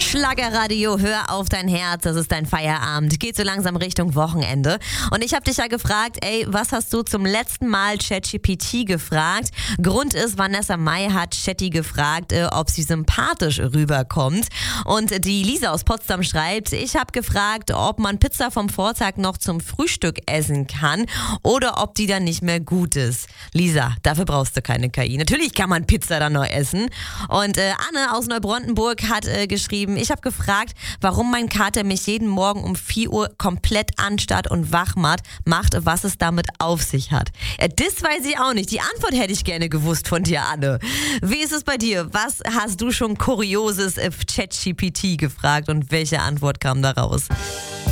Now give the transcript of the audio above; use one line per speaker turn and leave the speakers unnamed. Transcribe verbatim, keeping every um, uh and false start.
Schlagerradio, hör auf dein Herz, das ist dein Feierabend. Geht so langsam Richtung Wochenende. Und ich habe dich ja gefragt, ey, was hast du zum letzten Mal ChatGPT gefragt? Grund ist, Vanessa Mai hat Chatty gefragt, äh, ob sie sympathisch rüberkommt. Und die Lisa aus Potsdam schreibt, ich habe gefragt, ob man Pizza vom Vortag noch zum Frühstück essen kann oder ob die dann nicht mehr gut ist. Lisa, dafür brauchst du keine K I. Natürlich kann man Pizza dann noch essen. Und äh, Anne aus Neubrontenburg hat äh, geschrieben, ich habe gefragt, warum mein Kater mich jeden Morgen um vier Uhr komplett anstarrt und wach macht, was es damit auf sich hat. Ja, das weiß ich auch nicht. Die Antwort hätte ich gerne gewusst von dir, Anne. Wie ist es bei dir? Was hast du schon Kurioses auf ChatGPT gefragt und welche Antwort kam da raus?